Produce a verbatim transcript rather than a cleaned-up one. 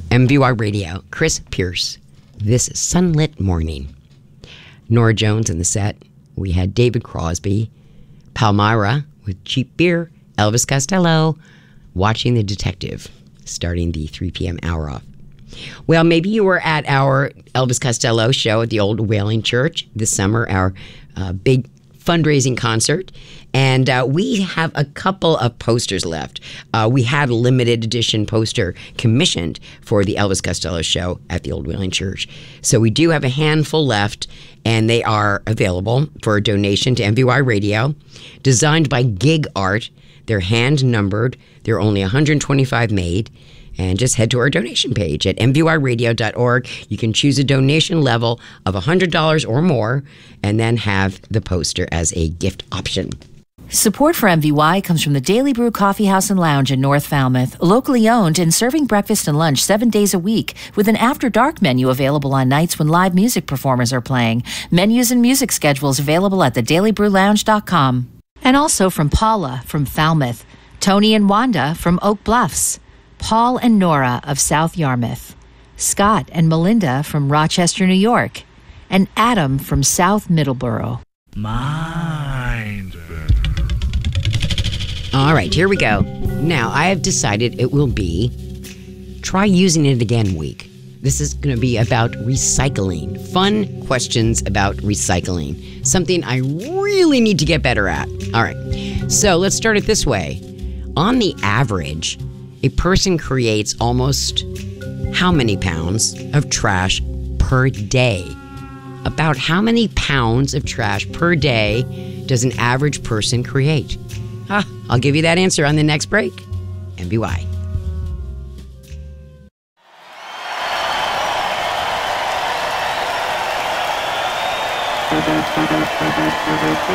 M V Y Radio, Chris Pierce. This is Sunlit Morning. Nora Jones in the set. We had David Crosby, Palmyra with Cheap Beer, Elvis Costello, Watching the Detective, starting the three p.m. hour off. Well, maybe you were at our Elvis Costello show at the Old Whaling Church this summer, our uh, big fundraising concert. And uh, we have a couple of posters left. Uh, we had a limited edition poster commissioned for the Elvis Costello show at the Old Whaling Church. So we do have a handful left, and they are available for a donation to M V Y Radio. Designed by Gig Art. They're hand-numbered. They're only one hundred twenty-five made. And just head to our donation page at m v y radio dot org. You can choose a donation level of one hundred dollars or more and then have the poster as a gift option. Support for M V Y comes from the Daily Brew Coffee House and Lounge in North Falmouth, locally owned and serving breakfast and lunch seven days a week with an after-dark menu available on nights when live music performers are playing. Menus and music schedules available at the daily brew lounge dot com. And also from Paula from Falmouth, Tony and Wanda from Oak Bluffs, Paul and Nora of South Yarmouth, Scott and Melinda from Rochester, New York, and Adam from South Middleborough. Mind. All right, here we go. Now, I have decided it will be Try Using It Again week. This is going to be about recycling. Fun questions about recycling. Something I really need to get better at. All right, so let's start it this way. On the average, a person creates almost how many pounds of trash per day? About how many pounds of trash per day does an average person create? Ah, I'll give you that answer on the next break. M V Y.